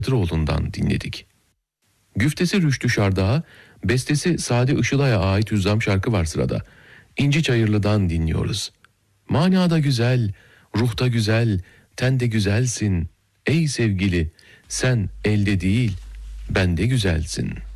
Batıroğlu'ndan dinledik. Güftesi Rüştü Şardağ'a, bestesi Sade Işılay'a ait Hüzzam şarkı var sırada. İnci Çayırlı'dan dinliyoruz. Manada güzel, ruhta güzel, tende güzelsin. Ey sevgili, sen elde değil, bende güzelsin.